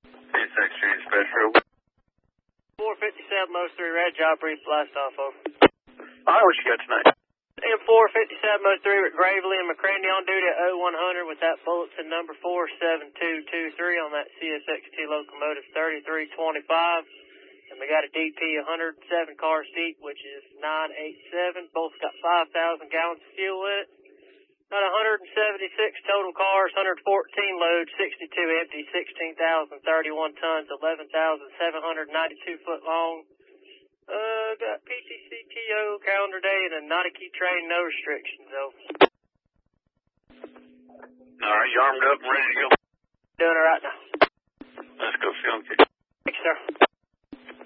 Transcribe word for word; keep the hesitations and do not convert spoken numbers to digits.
Exchange Special. four fifty-seven oh three, red job, brief blast off, over. All right, what you got tonight? M four fifty-seven oh three with Gravely and McCrandy on duty at oh one hundred with that bulletin number four seven two two three on that C S X T locomotive thirty-three twenty-five. And we got a D P one hundred seven cars deep, which is nine eighty-seven. Both got five thousand gallons of fuel in it. Got one hundred seventy-six total cars, one hundred fourteen loads, sixty-two empty, sixteen thousand thirty-one tons, eleven thousand seven hundred ninety-two foot long. Uh, got P T C T O calendar day and a Nautica train, no restrictions, though. All right, you armed up and ready to go? Doing it right now. Let's go, Phil. Thanks, sir.